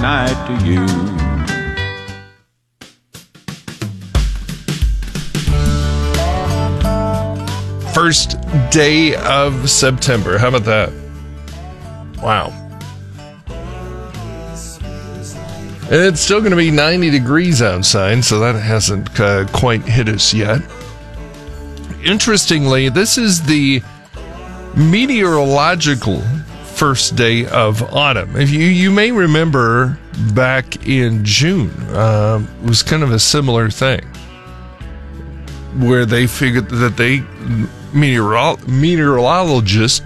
night to you. First day of September. How about that? Wow. And it's still going to be 90 degrees outside, so that hasn't quite hit us yet. Interestingly, this is the meteorological first day of autumn. If you may remember back in June, it was kind of a similar thing, where they figured that meteorologist,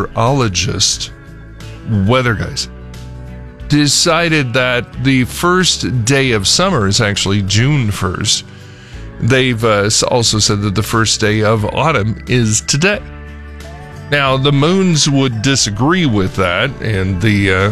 weather guys, decided that the first day of summer is actually June 1st. They've also said that the first day of autumn is today. Now, the moons would disagree with that, and the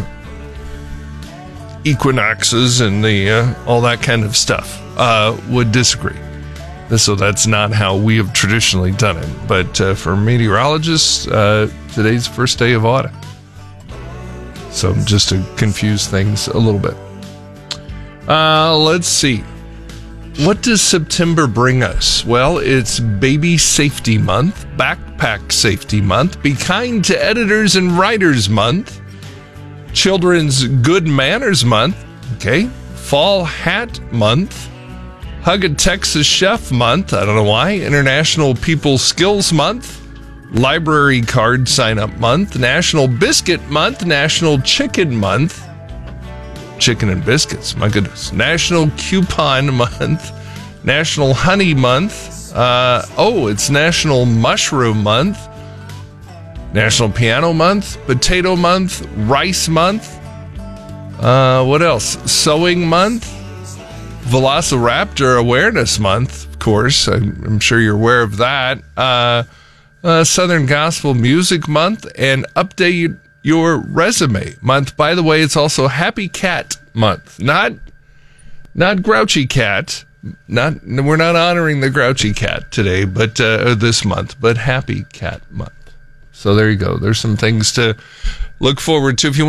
equinoxes and the all that kind of stuff would disagree. So that's not how we have traditionally done it. But for meteorologists, today's the first day of autumn. So just to confuse things a little bit. Let's see. What does September bring us? Well, it's Baby Safety Month, Backpack Safety Month, Be Kind to Editors and Writers Month, Children's Good Manners Month, okay, Fall Hat Month, Hug a Texas Chef Month, I don't know why, International People Skills Month, Library Card Sign-Up Month, National Biscuit Month, National Chicken Month, chicken and biscuits, my goodness, National Coupon Month, National Honey Month, it's National Mushroom Month, National Piano Month, Potato Month, Rice Month, what else? Sewing Month, Velociraptor Awareness Month, of course, I'm sure you're aware of that, Southern Gospel Music Month, and Update Your Resume Month. By the way, it's also Happy Cat Month, not Grouchy Cat. We're not honoring the Grouchy Cat today, but this month, but Happy Cat Month. So there you go. There's some things to look forward to if you